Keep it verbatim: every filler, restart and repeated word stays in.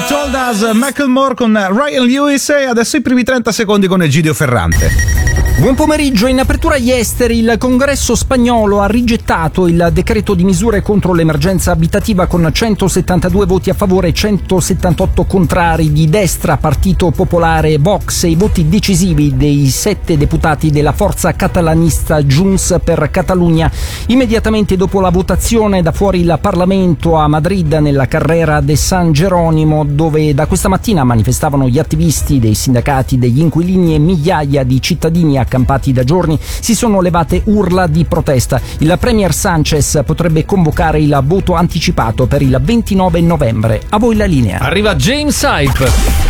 Told Us, Macklemore con Ryan Lewis, e adesso i primi trenta secondi con Egidio Ferrante. Buon pomeriggio. In apertura agli esteri, il Congresso spagnolo ha rigettato il decreto di misure contro l'emergenza abitativa con centosettantadue voti a favore e centosettantotto contrari di destra, Partito Popolare e Vox, e i voti decisivi dei sette deputati della forza catalanista Junts per Catalunya. Immediatamente dopo la votazione, da fuori il Parlamento a Madrid, nella Carrera de San Geronimo, dove da questa mattina manifestavano gli attivisti dei sindacati, degli inquilini e migliaia di cittadini accampati da giorni, si sono levate urla di protesta. Il premier Sánchez potrebbe convocare il voto anticipato per il ventinove novembre. A voi la linea. Arriva James Hype.